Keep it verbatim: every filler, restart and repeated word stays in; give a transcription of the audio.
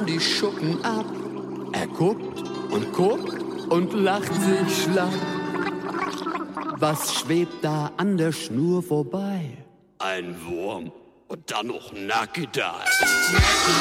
fallen die Schuppen ab. Er guckt und guckt und lacht sich schlapp. Was schwebt da an der Schnur vorbei? Ein Wurm und dann noch Nackedei. Nacki,